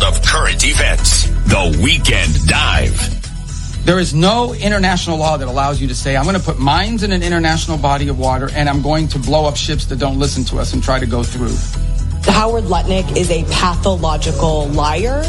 world of current events. The Weekend Dive. There is no international law that allows you to say, I'm going to put mines in an international body of water and I'm going to blow up ships that don't listen to us and try to go through. Howard Lutnick is a pathological liar.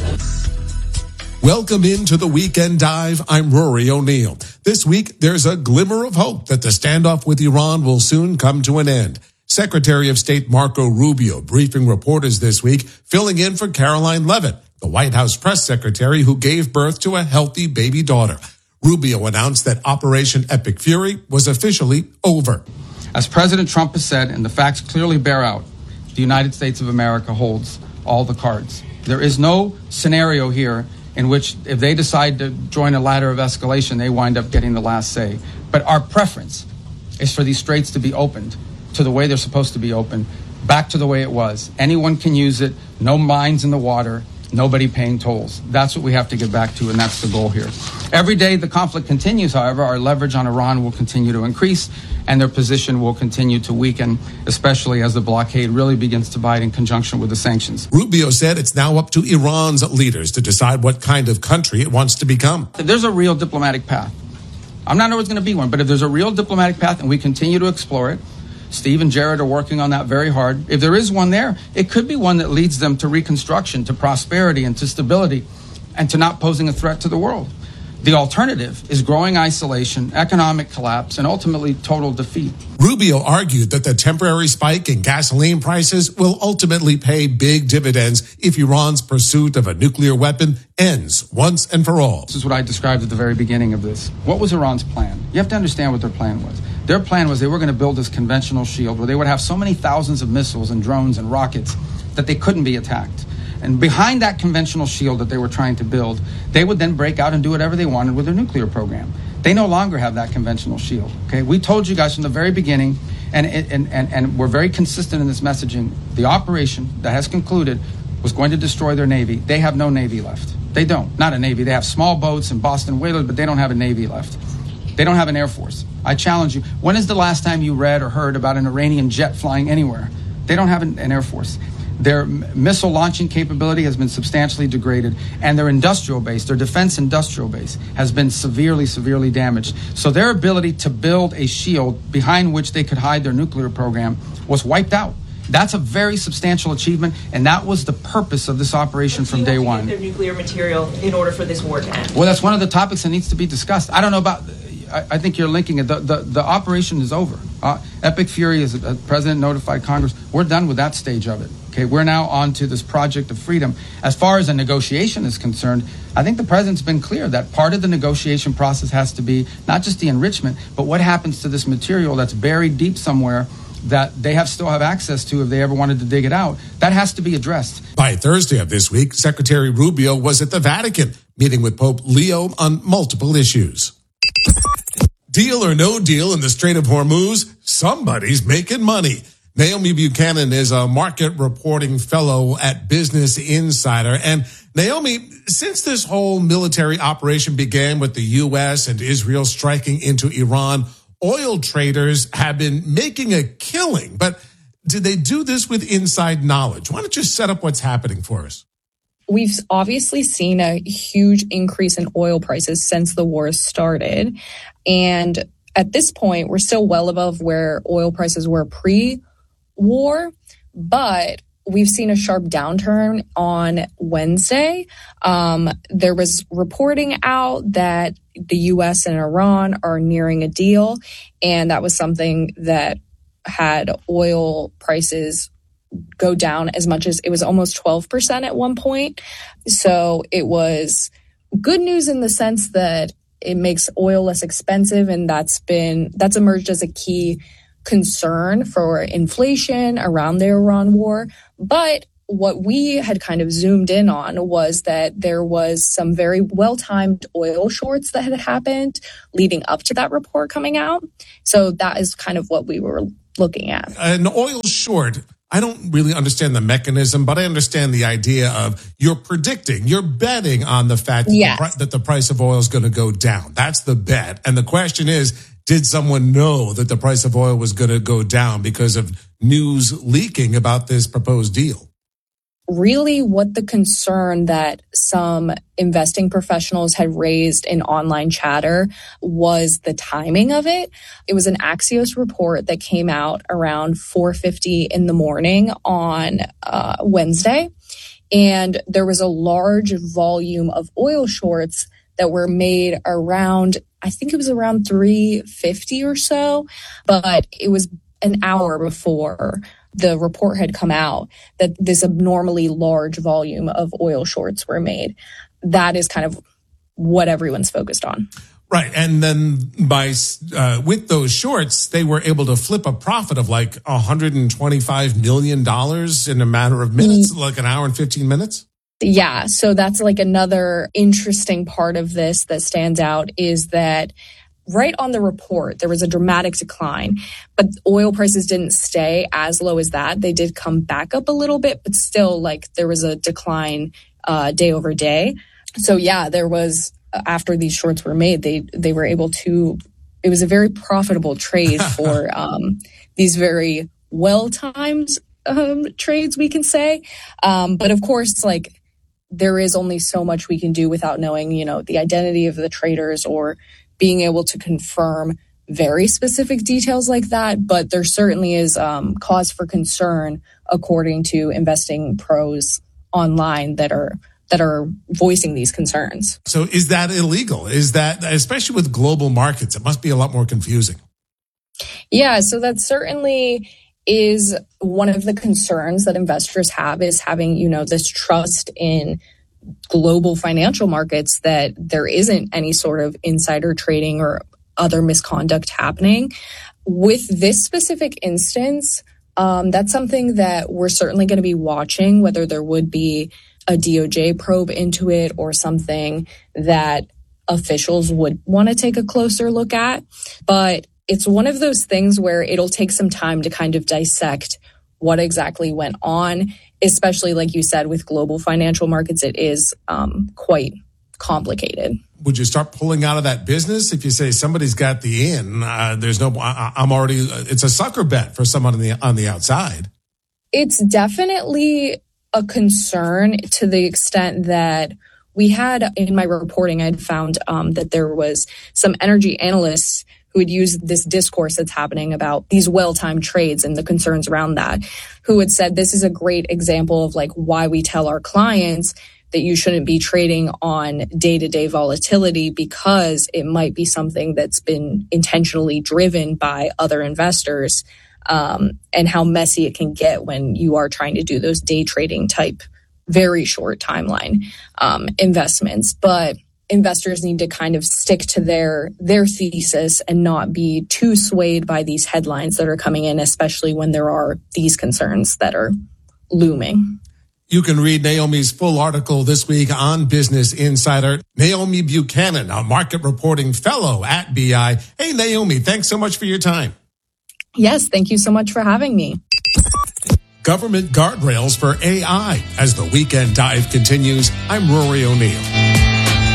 Welcome into the Weekend Dive. I'm Rory O'Neill. This week, there's a glimmer of hope that the standoff with Iran will soon come to an end. Secretary of State Marco Rubio briefing reporters this week, filling in for Caroline Leavitt, the White House press secretary who gave birth to a healthy baby daughter. Rubio announced that Operation Epic Fury was officially over. As President Trump has said, and the facts clearly bear out, the United States of America holds all the cards. There is no scenario here in which if they decide to join a ladder of escalation, they wind up getting the last say. But our preference is for these straits to be opened to the way they're supposed to be open, back to the way it was. Anyone can use it, no mines in the water, nobody paying tolls. That's what we have to get back to, and that's the goal here. Every day the conflict continues, however, our leverage on Iran will continue to increase, and their position will continue to weaken, especially as the blockade really begins to bite in conjunction with the sanctions. Rubio said it's now up to Iran's leaders to decide what kind of country it wants to become. If there's a real diplomatic path, I'm not sure it's going to be one, but if there's a real diplomatic path and we continue to explore it, Steve and Jared are working on that very hard. If there is one there, it could be one that leads them to reconstruction, to prosperity, and to stability, and to not posing a threat to the world. The alternative is growing isolation, economic collapse, and ultimately total defeat. Rubio argued that the temporary spike in gasoline prices will ultimately pay big dividends if Iran's pursuit of a nuclear weapon ends once and for all. This is what I described at the very beginning of this. What was Iran's plan? You have to understand what their plan was. Their plan was they were going to build this conventional shield where they would have so many thousands of missiles and drones and rockets that they couldn't be attacked. And behind that conventional shield that they were trying to build, they would then break out and do whatever they wanted with their nuclear program. They no longer have that conventional shield. Okay, we told you guys from the very beginning, and we're very consistent in this messaging. The operation that has concluded was going to destroy their Navy. They have no Navy left. They don't. Not a Navy. They have small boats and Boston whalers, but they don't have a Navy left. They don't have an Air Force. I challenge you. When is the last time you read or heard about an Iranian jet flying anywhere? They don't have an Air Force. Their missile launching capability has been substantially degraded, and their industrial base, their defense industrial base, has been severely, severely damaged. So their ability to build a shield behind which they could hide their nuclear program was wiped out. That's a very substantial achievement, and that was the purpose of this operation from day one. Their nuclear material in order for this war to end. Well, that's one of the topics that needs to be discussed. I don't know about. I think you're linking it. The operation is over. Epic Fury, as the president notified Congress, we're done with that stage of it. Okay, we're now on to this project of freedom. As far as a negotiation is concerned, I think the president's been clear that part of the negotiation process has to be not just the enrichment, but what happens to this material that's buried deep somewhere that they still have access to if they ever wanted to dig it out. That has to be addressed. By Thursday of this week, Secretary Rubio was at the Vatican, meeting with Pope Leo on multiple issues. Deal or no deal in the Strait of Hormuz, somebody's making money. Naomi Buchanan is a market reporting fellow at Business Insider. And Naomi, since this whole military operation began with the U.S. and Israel striking into Iran, oil traders have been making a killing. But did they do this with inside knowledge? Why don't you set up what's happening for us? We've obviously seen a huge increase in oil prices since the war started. And at this point, we're still well above where oil prices were pre-war, but we've seen a sharp downturn on Wednesday. There was reporting out that the U.S. and Iran are nearing a deal, and that was something that had oil prices go down as much as it was almost 12% at one point. So it was good news in the sense that it makes oil less expensive, and that's emerged as a key concern for inflation around the Iran war. But what we had kind of zoomed in on was that there was some very well-timed oil shorts that had happened leading up to that report coming out. So that is kind of what we were looking at. An oil short, I don't really understand the mechanism, but I understand the idea of you're betting on the fact that the price of oil is going to go down. That's the bet. And the question is, did someone know that the price of oil was going to go down because of news leaking about this proposed deal? really what the concern that some investing professionals had raised in online chatter was the timing of it. It was an Axios report that came out around 4:50 in the morning on Wednesday. And there was a large volume of oil shorts that were made around, I think it was around 3:50 or so, but it was an hour before the report had come out that this abnormally large volume of oil shorts were made. That is kind of what everyone's focused on. Right. And then with those shorts, they were able to flip a profit of like $125 million in a matter of minutes, like an hour and 15 minutes. Yeah. So that's like another interesting part of this that stands out is that right on the report, there was a dramatic decline, but oil prices didn't stay as low as that. They did come back up a little bit, but still like there was a decline day over day. So yeah, there was, after these shorts were made, they were able to, it was a very profitable trade for these very well-timed trades, we can say. But of course, like there is only so much we can do without knowing, the identity of the traders or being able to confirm very specific details like that. But there certainly is cause for concern, according to investing pros online that are voicing these concerns. So is that illegal? Is that, especially with global markets, it must be a lot more confusing. Yeah, so that certainly is one of the concerns that investors have, is having, this trust in global financial markets that there isn't any sort of insider trading or other misconduct happening. With this specific instance, that's something that we're certainly going to be watching, whether there would be a DOJ probe into it or something that officials would want to take a closer look at. But it's one of those things where it'll take some time to kind of dissect what exactly went on, especially like you said, with global financial markets, it is quite complicated. Would you start pulling out of that business if you say somebody's got the in? It's a sucker bet for someone on the outside. It's definitely a concern to the extent that we had in my reporting, I'd found that there was some energy analysts who had used this discourse that's happening about these well-timed trades and the concerns around that, who had said this is a great example of like why we tell our clients that you shouldn't be trading on day-to-day volatility, because it might be something that's been intentionally driven by other investors, and how messy it can get when you are trying to do those day trading type, very short timeline investments. But investors need to kind of stick to their thesis and not be too swayed by these headlines that are coming in, especially when there are these concerns that are looming. You can read Naomi's full article this week on Business Insider. Naomi Buchanan, a market reporting fellow at BI. Hey, Naomi, thanks so much for your time. Yes, thank you so much for having me. Government guardrails for AI. As the Weekend Dive continues, I'm Rory O'Neill.